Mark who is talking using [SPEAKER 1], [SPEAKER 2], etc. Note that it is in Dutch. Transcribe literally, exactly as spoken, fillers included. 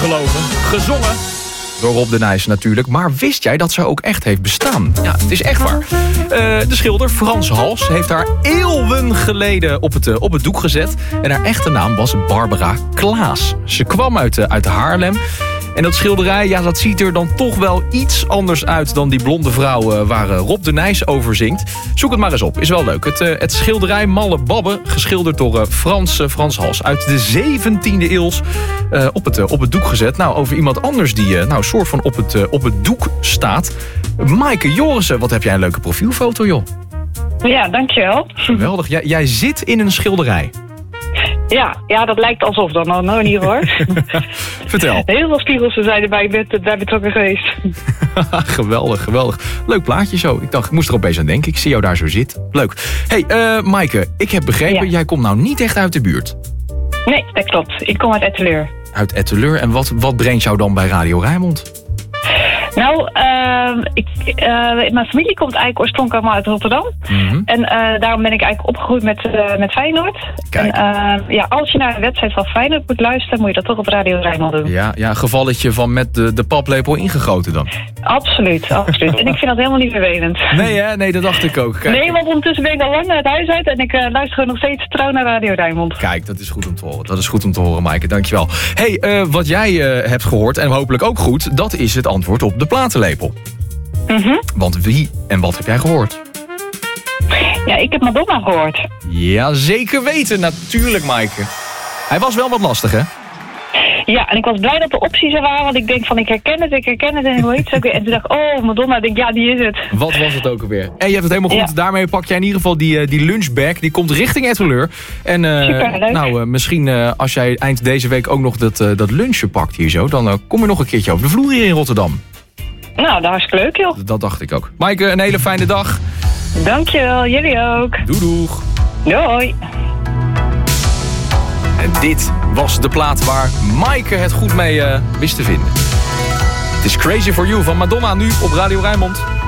[SPEAKER 1] geloven. Gezongen door Rob de Nijs natuurlijk. Maar wist jij dat ze ook echt heeft bestaan? Ja, het is echt waar. Uh, de schilder Frans Hals heeft haar eeuwen geleden op het, uh, op het doek gezet. En haar echte naam was Barbara Klaas. Ze kwam uit, uh, uit Haarlem. En dat schilderij, ja, dat ziet er dan toch wel iets anders uit dan die blonde vrouw uh, waar uh, Rob de Nijs over zingt. Zoek het maar eens op, is wel leuk. Het, uh, het schilderij Malle Babbe, geschilderd door uh, Frans, uh, Frans Hals. Uit de zeventiende eeuw uh, op, het, uh, op het doek gezet. Nou, over iemand anders die uh, nou, soort van op het, uh, op het doek staat. Maaike Jorissen, wat heb jij een leuke profielfoto, joh.
[SPEAKER 2] Ja, dankjewel.
[SPEAKER 1] Geweldig, jij, jij zit in een schilderij.
[SPEAKER 2] Ja, ja, dat lijkt alsof dan. Nou, nou niet hoor.
[SPEAKER 1] Vertel.
[SPEAKER 2] Heel veel spiegels zijn erbij met, bij betrokken geweest.
[SPEAKER 1] Geweldig, geweldig. Leuk plaatje zo. Ik dacht, ik moest er opeens aan denken. Ik zie jou daar zo zitten. Leuk. Hey, uh, Maaike, ik heb begrepen, ja. Jij komt nou niet echt uit de buurt.
[SPEAKER 2] Nee, dat klopt. Ik kom uit Etteleur.
[SPEAKER 1] Uit Etteleur. En wat, wat brengt jou dan bij Radio Rijnmond?
[SPEAKER 2] Nou, uh, ik, uh, mijn familie komt eigenlijk oorspronkelijk allemaal uit Rotterdam. Mm-hmm. En uh, daarom ben ik eigenlijk opgegroeid met, uh, met Feyenoord. Kijk. En uh, ja, als je naar een wedstrijd van Feyenoord moet luisteren, moet je dat toch op Radio Rijnmond doen. Ja,
[SPEAKER 1] ja, een gevalletje van met de, de paplepel ingegoten dan.
[SPEAKER 2] Absoluut, absoluut. En ik vind dat helemaal niet vervelend.
[SPEAKER 1] Nee hè? Nee, dat dacht ik ook. Kijk.
[SPEAKER 2] Nee, want ondertussen ben ik al lang het huis uit en ik uh, luister gewoon nog steeds trouw naar Radio Rijnmond.
[SPEAKER 1] Kijk, dat is goed om te horen. Dat is goed om te horen, Maaike. Dankjewel. Hey, uh, wat jij uh, hebt gehoord, en hopelijk ook goed, dat is het antwoord op de platenlepel.
[SPEAKER 2] Mm-hmm.
[SPEAKER 1] Want wie en wat heb jij gehoord?
[SPEAKER 2] Ja, ik heb Madonna gehoord.
[SPEAKER 1] Ja, zeker weten. Natuurlijk, Maaike. Hij was wel wat lastig, hè?
[SPEAKER 2] Ja, en ik was blij dat de opties er waren, want ik denk van ik herken het, ik herken het en ik wil iets ook weer. En toen dacht ik, oh Madonna, ik denk ja, die is het. Wat
[SPEAKER 1] was het ook alweer? En je hebt het helemaal goed. Ja. Daarmee pak jij in ieder geval die, die lunchbag, die komt richting Etteleur. En uh,
[SPEAKER 2] Superleuk.
[SPEAKER 1] nou, uh, misschien uh, als jij eind deze week ook nog dat, uh, dat lunchen pakt hier zo, dan uh, kom je nog een keertje over de vloer hier in Rotterdam.
[SPEAKER 2] Nou, dat is hartstikke leuk, joh.
[SPEAKER 1] Dat dacht ik ook. Maaike, een hele fijne dag.
[SPEAKER 2] Dankjewel, jullie ook.
[SPEAKER 1] Doei doeg.
[SPEAKER 2] Doei.
[SPEAKER 1] En dit was de plaat waar Maaike het goed mee uh, wist te vinden. Het is Crazy For You van Madonna nu op Radio Rijnmond.